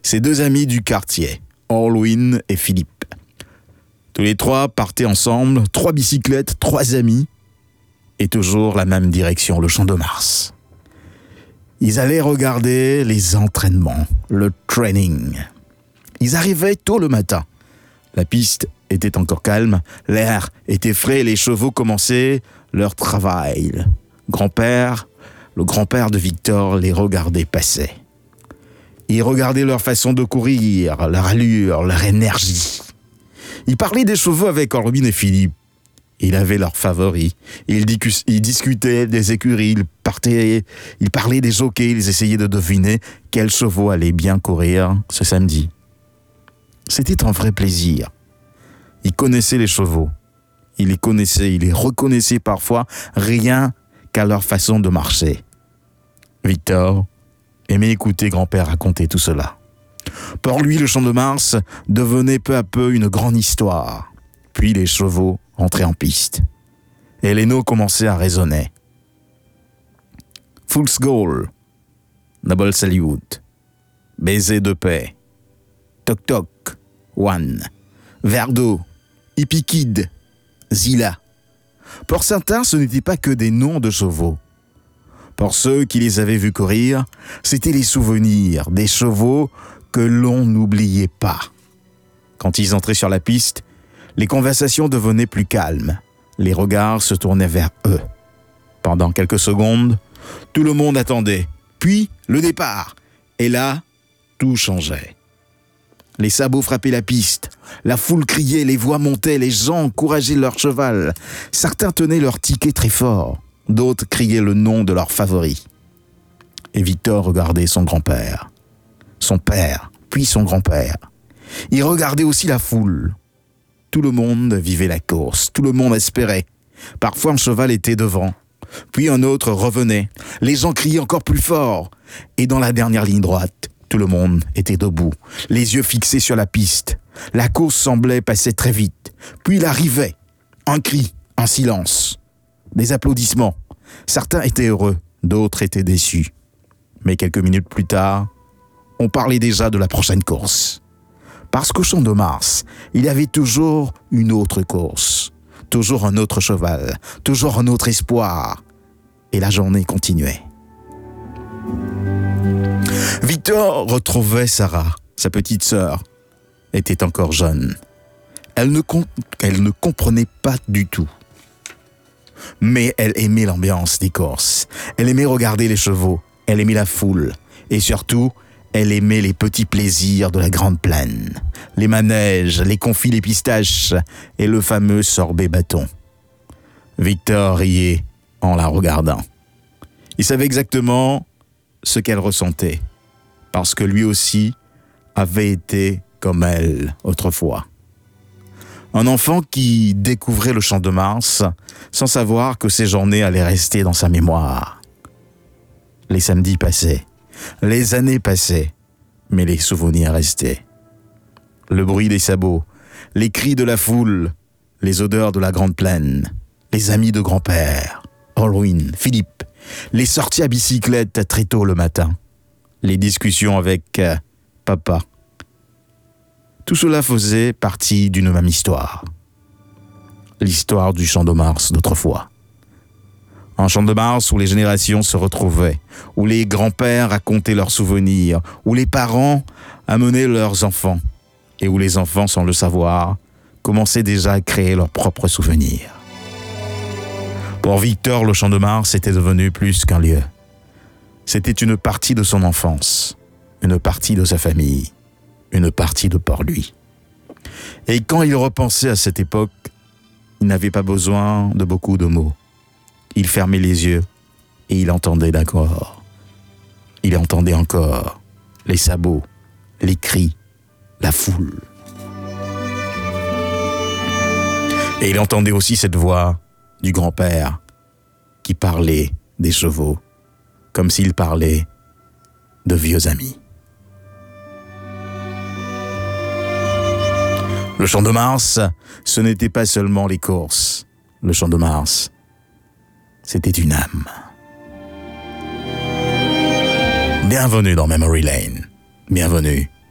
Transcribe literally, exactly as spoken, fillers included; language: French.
ses deux amis du quartier, Orwin et Philippe. Tous les trois partaient ensemble, trois bicyclettes, trois amis, et toujours la même direction, le Champ de Mars. Ils allaient regarder les entraînements, le training. Ils arrivaient tôt le matin. La piste était encore calme, l'air était frais et les chevaux commençaient leur travail. Grand-père, le grand-père de Victor les regardait passer. Il regardait leur façon de courir, leur allure, leur énergie. Il parlait des chevaux avec Orwin et Philippe. Il avait leurs favoris. Il, discu- il discutait des écuries, il, partait, il parlait des jockeys, ils essayaient de deviner quels chevaux allaient bien courir ce samedi. C'était un vrai plaisir. Il connaissait les chevaux. Il les connaissait, il les reconnaissait parfois rien qu'à leur façon de marcher. Victor aimait écouter grand-père raconter tout cela. Pour lui, le Champ de Mars devenait peu à peu une grande histoire. Puis les chevaux entraient en piste. Et les noms commençaient à résonner. Fool's Goal, Noble Salute, Baiser de paix, Toc Toc, One, Verre d'eau, Hippie Kid, Zilla. Pour certains, ce n'étaient pas que des noms de chevaux. Pour ceux qui les avaient vus courir, c'étaient les souvenirs des chevaux que l'on n'oubliait pas. Quand ils entraient sur la piste, les conversations devenaient plus calmes. Les regards se tournaient vers eux. Pendant quelques secondes, tout le monde attendait. Puis, le départ. Et là, tout changeait. Les sabots frappaient la piste. La foule criait, les voix montaient, les gens encourageaient leur cheval. Certains tenaient leur ticket très fort. D'autres criaient le nom de leur favori. Et Victor regardait son grand-père, son père, puis son grand-père. Il regardait aussi la foule. Tout le monde vivait la course, tout le monde espérait. Parfois un cheval était devant, puis un autre revenait. Les gens criaient encore plus fort. Et dans la dernière ligne droite, tout le monde était debout, les yeux fixés sur la piste. La course semblait passer très vite. Puis il arrivait. Un cri, un silence. Des applaudissements. Certains étaient heureux, d'autres étaient déçus. Mais quelques minutes plus tard, on parlait déjà de la prochaine course. Parce qu'au Champ de Mars, il y avait toujours une autre course, toujours un autre cheval, toujours un autre espoir. Et la journée continuait. Victor retrouvait Sarah, sa petite sœur, était encore jeune. Elle ne, comp- elle ne comprenait pas du tout. Mais elle aimait l'ambiance des courses. Elle aimait regarder les chevaux. Elle aimait la foule. Et surtout, elle aimait les petits plaisirs de la Grande Plaine. Les manèges, les confits, les pistaches et le fameux sorbet bâton. Victor riait en la regardant. Il savait exactement ce qu'elle ressentait. Parce que lui aussi avait été comme elle autrefois. Un enfant qui découvrait le Champ de Mars sans savoir que ses journées allaient rester dans sa mémoire. Les samedis passaient, les années passaient, mais les souvenirs restaient. Le bruit des sabots, les cris de la foule, les odeurs de la Grande Plaine, les amis de grand-père, Orwin, Philippe, les sorties à bicyclette très tôt le matin, les discussions avec euh, papa. Tout cela faisait partie d'une même histoire. L'histoire du Champ de Mars d'autrefois. Un Champ de Mars où les générations se retrouvaient, où les grands-pères racontaient leurs souvenirs, où les parents amenaient leurs enfants, et où les enfants, sans le savoir, commençaient déjà à créer leurs propres souvenirs. Pour Victor, le Champ de Mars était devenu plus qu'un lieu. C'était une partie de son enfance, une partie de sa famille, une partie de pour lui. Et quand il repensait à cette époque, il n'avait pas besoin de beaucoup de mots. Il fermait les yeux et il entendait encore. Il entendait encore les sabots, les cris, la foule. Et il entendait aussi cette voix du grand-père qui parlait des chevaux, comme s'il parlait de vieux amis. Le Champ de Mars, ce n'était pas seulement les courses. Le Champ de Mars, c'était une âme. Bienvenue dans Memory Lane. Bienvenue